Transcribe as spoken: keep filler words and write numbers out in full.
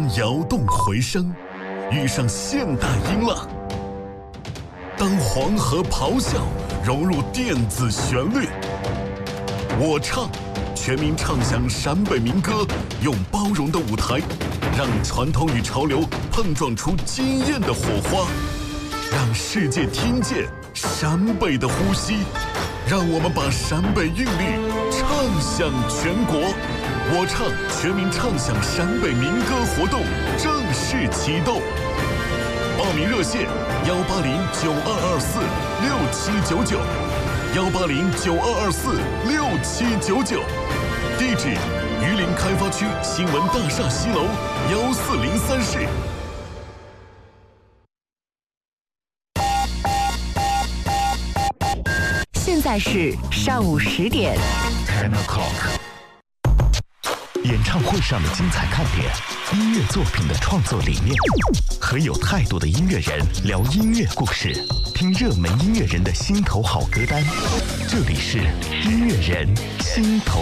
摇动回声，遇上现代音浪。当黄河咆哮融入电子旋律，我唱，全民唱响陕北民歌，用包容的舞台，让传统与潮流碰撞出惊艳的火花，让世界听见陕北的呼吸，让我们把陕北韵律唱响全国。我唱，全民唱响陕北民歌活动正式启动，报名热线幺八零九二二四六七九九，幺八零九二二四六七九九，地址榆林开发区新闻大厦西楼幺四零三室。 现在是上午十点。 Ten o'clock。演唱会上的精彩看点，音乐作品的创作理念，和有态度的音乐人聊音乐故事，听热门音乐人的心头好歌单。这里是音乐人心头